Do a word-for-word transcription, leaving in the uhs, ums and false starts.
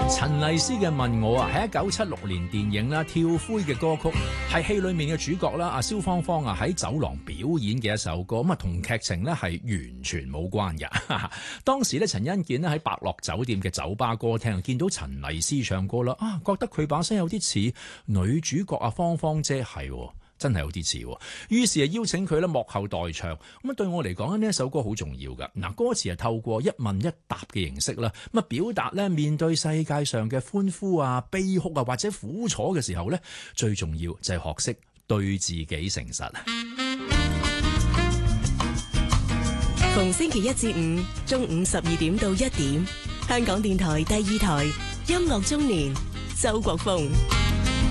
陳麗斯嘅問我啊，喺一九七六年電影啦《跳灰》嘅歌曲，係戲裏面嘅主角啦，阿蕭芳芳啊喺走廊表演嘅一首歌，咁啊同劇情呢係完全冇關嘅。當時咧陳欣健咧喺百樂酒店嘅酒吧歌廳見到陳麗斯唱歌啦，啊覺得佢把聲有啲似女主角啊芳芳姐，係真係有啲似，於是啊邀請佢咧幕後代唱。咁啊對我嚟講呢一首歌好重要噶。嗱，歌詞係透過一問一答嘅形式啦，咁啊表達咧面對世界上嘅歡呼啊、悲哭啊或者苦楚嘅時候咧，最重要就係學識對自己誠實。 逢星期一至五中午十二點到一點，香港電台第二台音樂中年，周國峰。